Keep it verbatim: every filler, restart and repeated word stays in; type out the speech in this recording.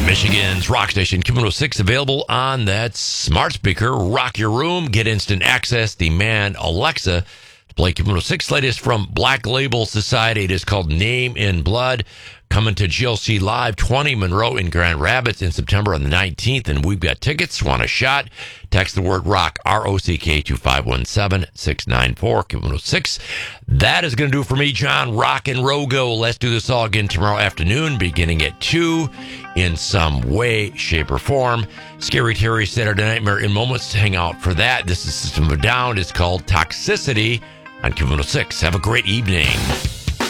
Michigan's rock station, Q one oh six, available on that smart speaker. Rock your room, get instant access. The man Alexa to play Q one oh six. Latest from Black Label Society. It is called Name in Blood. Coming to G L C Live, twenty Monroe in Grand Rapids in September on the nineteenth. And we've got tickets. Want a shot? Text the word rock, R O C K, to five one seven, six nine four, Q one oh six. That is going to do it for me, John Rock and Rogo. Let's do this all again tomorrow afternoon, beginning at two, in some way, shape, or form. Scary Terry Saturday Nightmare in moments. Hang out for that. This is System of a Down. It's called Toxicity on Q one oh six. Have a great evening.